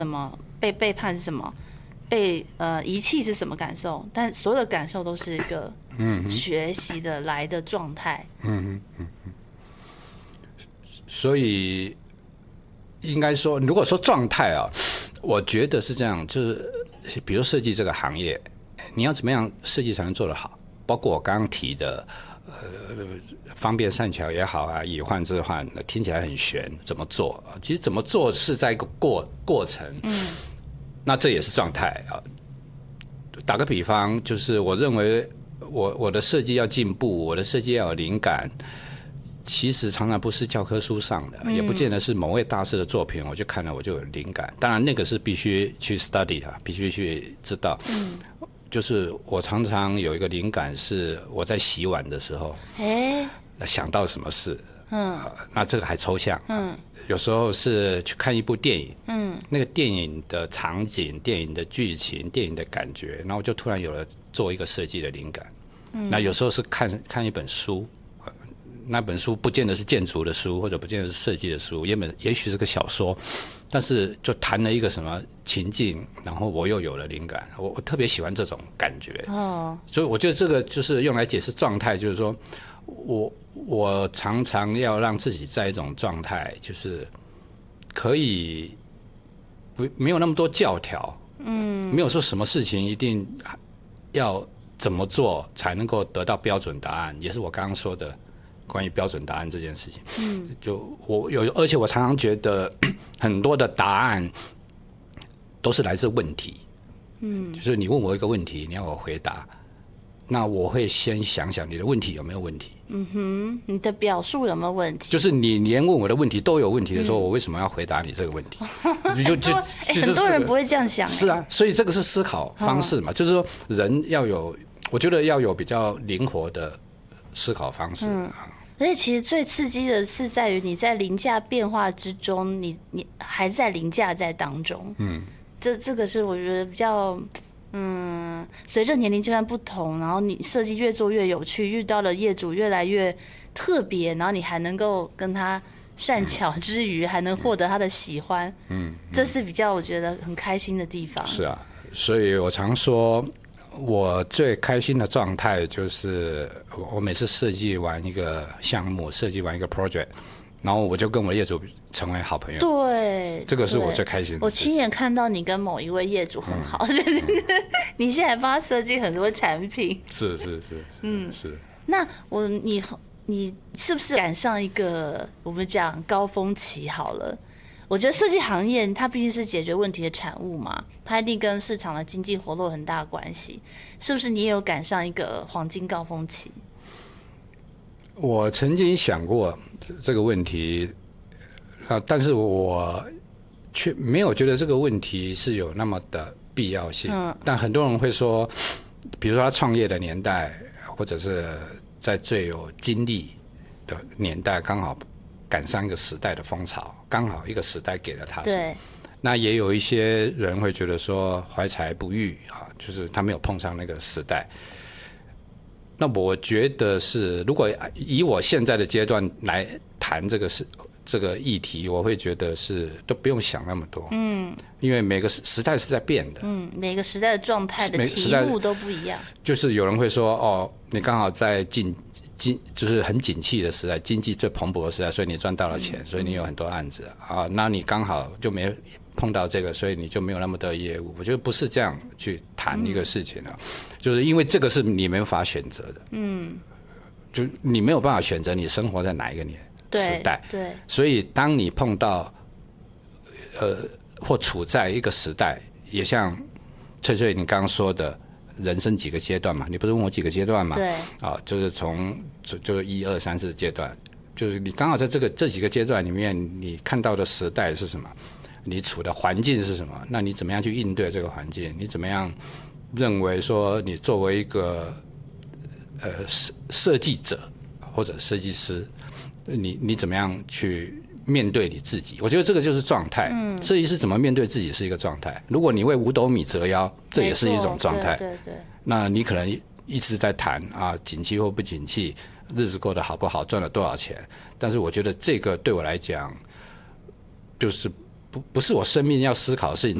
什么，被背叛是什么，被遗弃是什么感受，但所有的感受都是一个学习的来的状态。 所以应该说，如果说状态啊，我觉得是这样，就是比如设计这个行业，你要怎么样设计才能做得好？包括我刚刚提的，方便善巧也好啊，以患治患，听起来很玄，怎么做？其实怎么做是在一个过程，那这也是状态啊。打个比方，就是我认为我的设计要进步，我的设计要有灵感。其实常常不是教科书上的，也不见得是某位大师的作品，我就看了我就有灵感。当然那个是必须去 study 啊，必须去知道。就是我常常有一个灵感是我在洗碗的时候，想到什么事，那这个还抽象。有时候是去看一部电影，那个电影的场景、电影的剧情、电影的感觉，然后我就突然有了做一个设计的灵感。那有时候是看一本书。那本书不见得是建筑的书，或者不见得是设计的书，也许是个小说，但是就谈了一个什么情境，然后我又有了灵感。我特别喜欢这种感觉。所以我觉得这个就是用来解释状态，就是说我常常要让自己在一种状态，就是可以没有那么多教条，没有说什么事情一定要怎么做才能够得到标准答案，也是我刚刚说的。关于标准答案这件事情，而且我常常觉得很多的答案都是来自问题，就是你问我一个问题，你要我回答，那我会先想想你的问题有没有问题， 你的表述有没有问题？ 就是你连问我的问题都有问题的时候，我为什么要回答你这个问题？ 很多人不会这样想。 是啊，所以这个是思考方式嘛，就是说人要有，我觉得要有比较灵活的思考方式。 而且其实最刺激的是在于你在凌驾变化之中，你还在凌驾在当中。这个是我觉得比较，随着年龄阶段不同，然后你设计越做越有趣，遇到了业主越来越特别，然后你还能够跟他善巧之余，还能获得他的喜欢。这是比较我觉得很开心的地方。 是啊，所以我常说。我最开心的状态就是我每次设计完一个项目，设计完一个 project， 然后我就跟我的业主成为好朋友。 对， 这个是我最开心的。 我亲眼看到你跟某一位业主很好，你现在帮他设计很多产品。 是， 那你是不是赶上一个我们讲高峰期好了？我觉得设计行业它毕竟是解决问题的产物嘛，它一定跟市场的经济活络有很大的关系。是不是你也有赶上一个黄金高峰期？ 我曾经想过这个问题，但是我却没有觉得这个问题是有那么的必要性。但很多人会说，比如说他创业的年代，或者是在最有精力的年代，刚好赶上一个时代的风潮，刚好一个时代给了他。 对。 那也有一些人会觉得说怀才不遇啊，就是他没有碰上那个时代。那我觉得是，如果以我现在的阶段来谈这个议题，我会觉得是都不用想那么多。因为每个时代是在变的。 每个时代的状态的题目都不一样。 就是有人会说，哦，你刚好在就是很景气的时代，经济最蓬勃的时代，所以你赚到了钱，所以你有很多案子啊，那你刚好就没碰到这个，所以你就没有那么多业务。我觉得不是这样去谈一个事情啊，就是因为这个是你没法选择的，就你没有办法选择你生活在哪一个时代， 对， 所以当你碰到或处在一个时代，也像翠翠你刚刚说的。人生几个阶段嘛？你不是问我几个阶段嘛？ 对。 就是就是1、2、3、4阶段，就是你刚好在这几个阶段里面，你看到的时代是什么？你处的环境是什么？那你怎么样去应对这个环境？你怎么样认为说你作为一个设计者或者设计师，你怎么样去面对你自己？我觉得这个就是状态。设计师怎么面对自己是一个状态。如果你为5斗米折腰，这也是一种状态。 对。 那你可能一直在谈啊，景气或不景气，日子过得好不好，赚了多少钱。但是我觉得这个对我来讲，就是不是我生命要思考的事情，